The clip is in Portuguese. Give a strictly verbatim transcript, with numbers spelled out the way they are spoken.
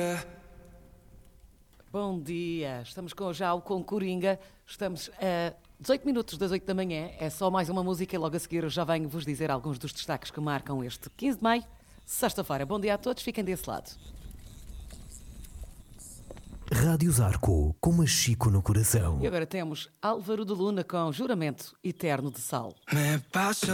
Bom dia, estamos com já o com Coringa, estamos a dezoito minutos das oito da manhã, é só mais uma música e logo a seguir já venho vos dizer alguns dos destaques que marcam este quinze de maio, sexta-feira. Bom dia a todos, fiquem desse lado. Rádio Zarco, com machico no coração. E agora temos Álvaro de Luna com Juramento Eterno de Sal. Me paso